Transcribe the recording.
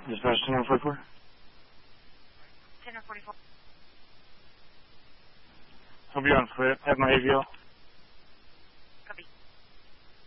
Dispatch 1044. 1044. Hope you're on foot. Have my AVL.